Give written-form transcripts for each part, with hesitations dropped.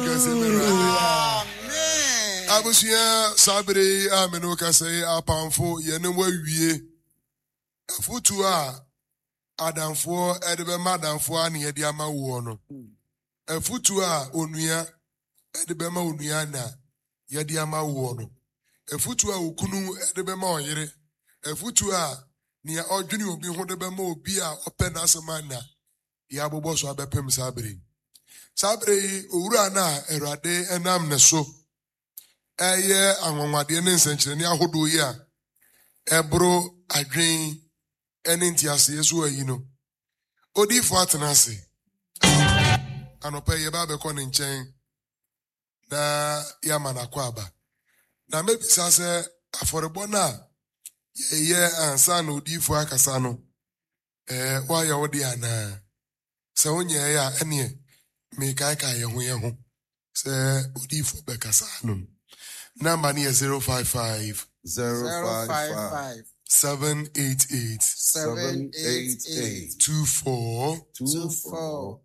Amen. Abusia sabere ameno kase apamfo yene wawie. Afutu a adamfo edebe madamfo ani yedi ama wo no. Afutu a onua edebe ma onua na yedi ama wo no. Afutu a okunu edebe ma oyere. Afutu a ni odwini obi ho debe ma obi a opena asema na ya bobo so abepem sabere. Sabere owura na erade enam ne so. Eye anwanwade ne nsenkyere ne ahodo yi a ebro adwen ene ntiase yeso ayi no. Odi fo atenase. Anope ye ba be ko ne nchen na ya manakwa aba. Na mebisa se aforebo na ye ansa na odi fo akasa no. Wa ya odi ana. Se onye ya ene me kai ye ho. Se odi fo be kasa no. Number near 055 055 788 24 25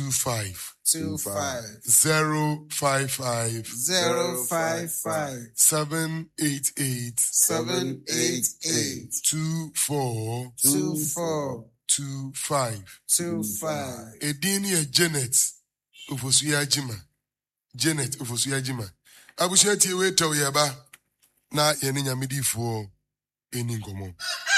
055 788 24 25 Edini Janet Ufosuya Jima Abushati we tell yaba na yeni nyamidi fo eni ngomo.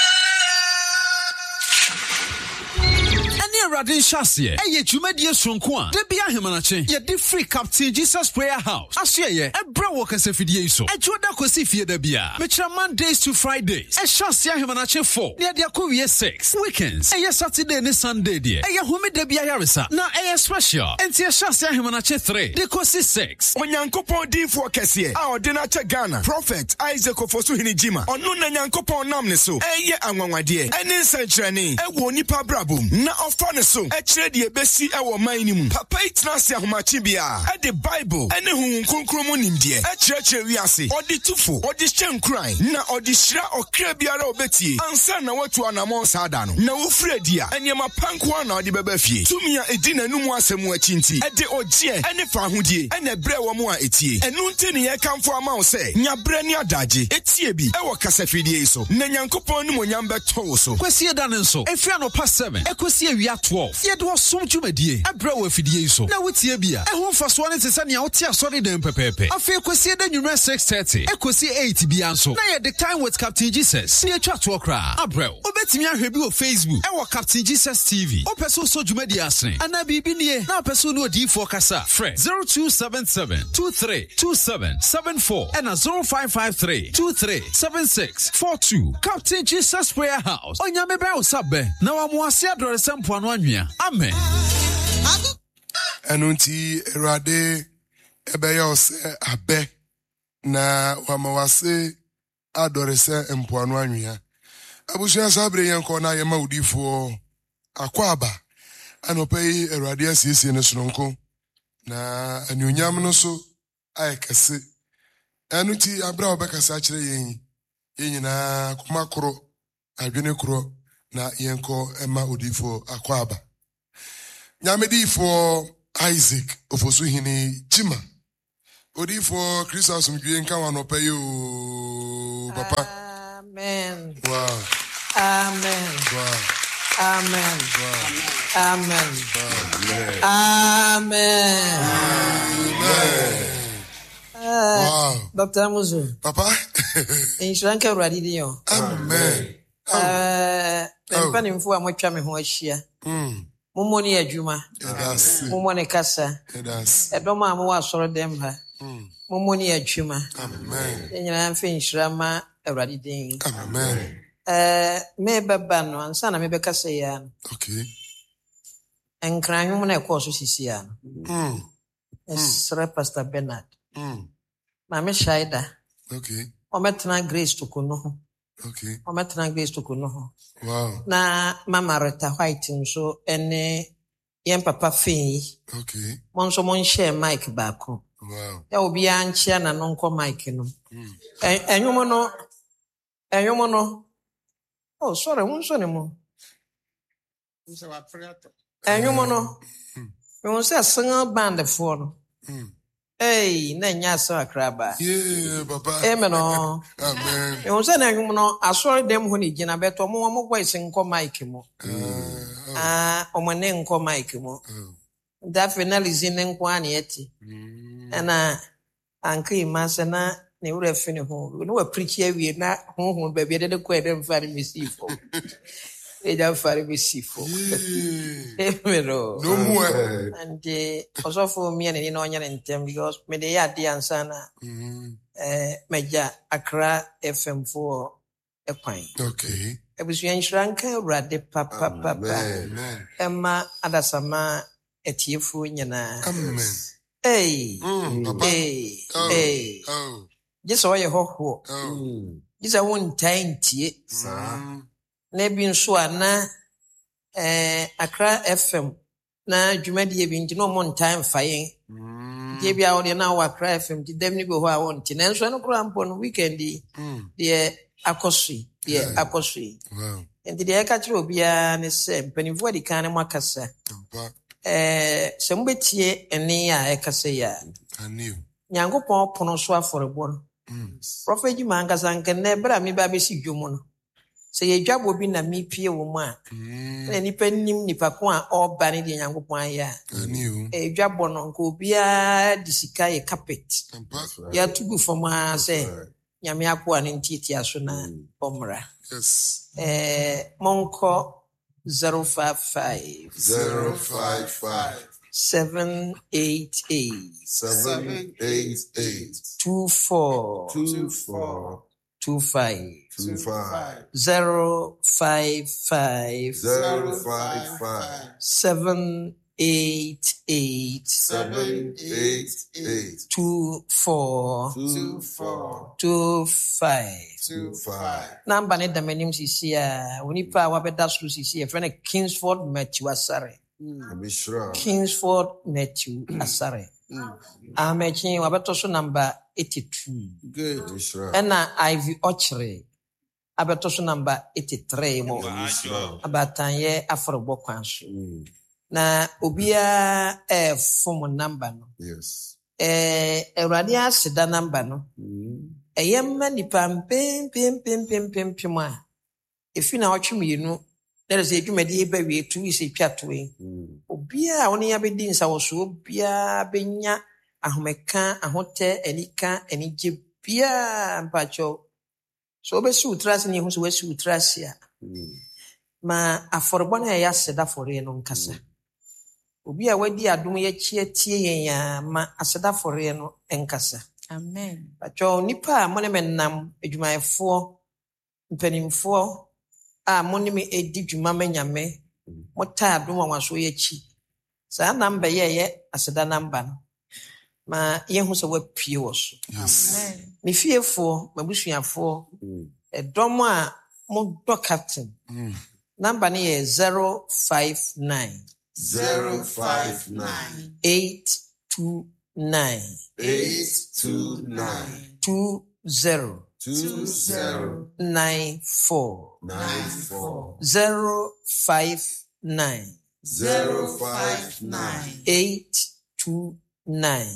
Radin Shasie, Eye Jumedi Sonqua, Debia Himanache, ye de free Captain Jesus Prayer House. Asye, a bra workers if ye so. A Joda Kosifia Debia, Metra Mondays to Fridays, a Shasia Himanache 4, near the Akuya 6, weekends, a Saturday and Sunday, dear, a Yahumi Debia Yarisa, now a special, and Tia Shasia Himanache 3, the Kosi 6. When Yankopo D for Kessie, our dinner Ghana, Prophet Isaac of Osuhini Jima, or Nuna Yankopo Namneso, Eye Anwamadie, and in Sanchani, a Wonipa Brabum, na of so echre besi ewo manimu papa itnase ahomachibia e the bible ene hu konkromo nimde echre wiase odi tufo odi chenkran na odi hira okra biara obetie ansa na watu anamon sada no na wofredia enema panko na odi beba fie tumia edi nanumu asemu achinti e de ogie ene fa hodie ene bre wo mo a etie enu nti ne ye kamfo ama wo se nya bre ne adaje etie bi ewo kasafidie so na nyankopon no monyam beto so kwesi eda nso efia no pa 7 ekosi awia 12 yet was some jumedie abra we fidie so na wotie bia ehun faso ne sesa ne wotie asori dem pepepe afi ekosi eda nwure 6:30 ekosi 8 bia nso na ye the time with Captain Jesus ne atwa to okra abra obetimi ahwe bi o Facebook e wo Captain Jesus TV o peso so jumedie asene ana bibi nie na peso no odi for kasa fre 0277232774 and 0553237642 Captain Jesus Prayer House onyame ba o sabbe na wa mo ase adore sempo anu anwea amen. Enunti erade ebeya ose abe na wamawase adore se empo anu anwea abusia sabre yenko na yema udifo akwaba anopai erade asiesie ne sononko na anyunyam no so ayekese enunti abra obekasa kire yen na komakoro adwene koro na yenko ema udifo akwaba nyamedi for Isaac Ofosuhini Jima udifo Christmas mdwe nka wanope yo papa amen wow amen wow amen wow amen amen wow Dr. Muzu papa insuranka uradi yo amen Mpani mfu amotwa me ho ahia. Mummoni adwuma. Mummoni kasa. Edoma amwa asoro dem ha. Mummoni adwuma. Amen. Enyina mfe nhyirama awurade den. Amen. Me baba no ansa na me bekasa ya. Okay. Enkranwum na ekoso sisi ya. Sir Pastor Bernard. Mama Shaida. Okay. Ometna Grace to kuno. Okay. Ometna Grace to kuno. Wow. Na Mama Rita White nso ene yen papa Fei. Okay. Monso mon share mic baako. Wow. Ya obi anchia na no nko mic no. Enwom no. Oh, sorry, wonso ne mo. Enwom no. We won say single band for no. Hey, na nya so akraba. Yeah, Papa. Amen. Amen. You say na no asori dem ho ni gina beto mo voice nko mic mo. Omo ne nko mic mo. That finalize ne nko ani eti. Na anka imase na ne wura fini ho. No wa preach awie na ho ba bia de ko edem fa ni misifo. Eja fa ni misifo. Amen. No more. And also for me and in on ntem because me dey ade ansana meja Accra FM4 ekwan. Okay. Ebusuan shranka urade papa. Amen. Emma adasama etiefu nyina. Amen. Hey. Papa. Hey. Oh. Just oye hoho. Just a one time tie. Na bi nso ana Accra FM na dwumadi bi nti no mon time fayen die bia wo de na wa Accra FM di dem ni go ho a won ti na nso no kura mpo no weekend de akosui Wow. nti de ka kire obi a ne se mpanimfo adi kan ne makasa se mbetie ene a ekasa ya Aniu. Nyankopɔn pono so aforebo no prophet ji mangasa nkene bra mi ba be si dwomo no se ye dwabo bi na mi pie wo mu a na nipa nim nipa ko a oba ne de Nyankopɔn aya Aniu. dwabo no nko obi a disika ye carpet ya tugu foma se nyame akwa ne ntiti aso na omra Yes. monko 055 788 24 25 055 788 24 25 Number ne da manim sisi a wonipa wabeda suru sisi e friend Kingsford Matthew Asare. Kingsford Matthew Asare. Amechi wabeto so number 82. Good. Ena Ivy Ochre. Abeto so number 83 mo. Abatanye afrobo kwanso. Na obia form number no. Yes. Ewrade aseda number no. Eyemma nipa pem a efi na otwemienu there is edwumadi eba wie 2 is etwatoe obia woni ya bedi nsawoso obia benya ahomeka ahote enika enije bia mpacho so obesi utrase ni hu so wesi utrase a ma aforbo na ya seda fore no nkasa obia wadi adom ye tie yen ya ma aseda fore no nkasa. Amen. Pacho nipa mo ne menam adwumayefo mpanimfo a mo ne me edi dwuma manyame mo ta adom wanso ye chi sa namba ye aseda namba no ma ye hu so wapie wo so. Amen. Me fiefo mabusuafo edom a mo do captain namba ne ye 059 829 20 94 059 829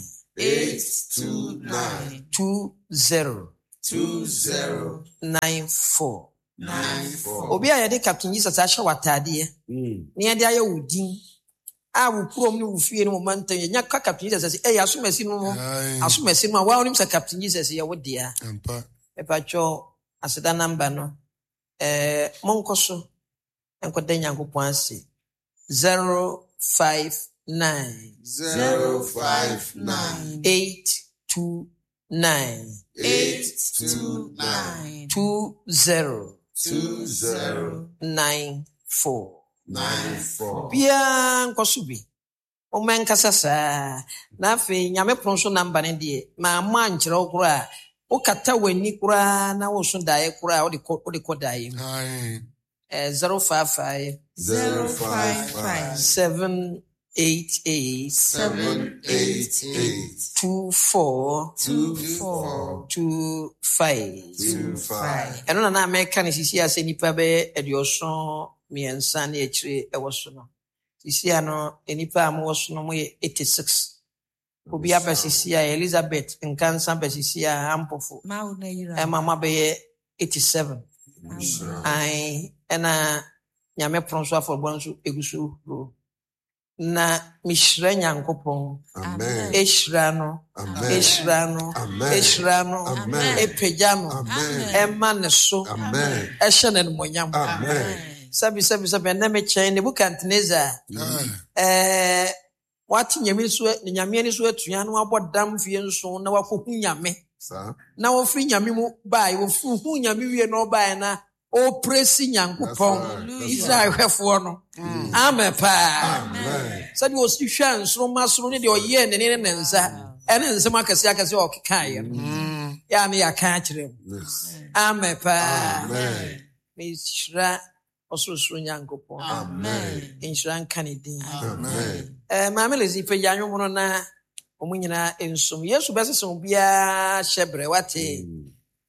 20 94 obi a yede Captain Jesus ahye watade ne yede aye wudin a wo krom ne wo fie ne mo mantan nya Captain Jesus asomasi no asomasi no wa onim sa Captain Jesus ye wo dia epacho aseda number no monkoso enkoda Nyankopɔn ase 059 829 20 bia nkoso bi o menkasa saa na afi nyame pronso number ne de ma ma nkyere okura o kata wani kura na wo so dae kura o de ko dae 055 788 24 25 eno na America ne sisi ase nipa be edioso miensa na echire ewo so no sisi ano enipa am wo so no mo 86 Obi abesisi a Elizabeth nkansa besisi a ampofo. Mama be 87. Ai ena nyame pronso afobonso egusu na mishra nyankopon. Amen. Eshrano. Amen. Eshrano. Amen. Eshrano. Amen. Epejano. Amen. Emaneso. Amen. Eshenen monyam. Amen. Sabi na me chain Nebukadnezar. Wati nyame ni so atua no abodam fie nso na wakohu nyame. Na wofri nyame mu bai wofu hu nyame wie no bai na o presi nyankopon Israel hwefo no. Amen pa. Amen. Sabi o si hwa nso masoro ne de oye ne nsa. Ene nsem akase o kekaye no. Ya me yaka kire. Amen pa. Amen. Mishra Osuru nyankopon. Amen. Inshran kanidi. Amen. Mama lezi pe yanwo no na omunyina ensum. Yesu bese so bia hyebre wate.